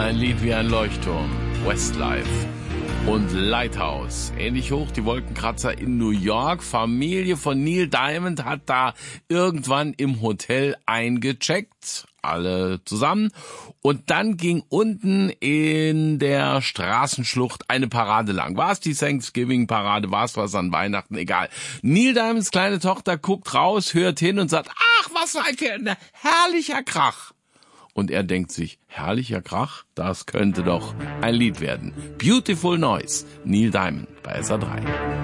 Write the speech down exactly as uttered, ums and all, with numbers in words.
Ein Lied wie ein Leuchtturm, Westlife und Lighthouse. Ähnlich hoch die Wolkenkratzer in New York. Familie von Neil Diamond hat da irgendwann im Hotel eingecheckt, alle zusammen. Und dann ging unten in der Straßenschlucht eine Parade lang. War es die Thanksgiving-Parade, war es was an Weihnachten, egal. Neil Diamonds kleine Tochter guckt raus, hört hin und sagt, ach, was für ein herrlicher Krach. Und er denkt sich, herrlicher Krach, das könnte doch ein Lied werden. Beautiful Noise, Neil Diamond bei S R drei.